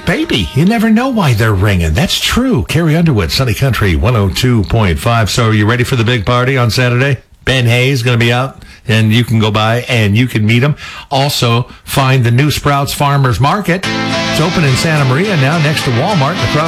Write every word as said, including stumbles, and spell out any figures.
baby. You never know why they're ringing. That's true. Carrie Underwood, Sunny Country, one oh two point five. So are you ready for the big party on Saturday? Ben Hayes going to be out, and you can go by and you can meet him. Also, find the new Sprouts Farmers Market. It's open in Santa Maria now next to Walmart across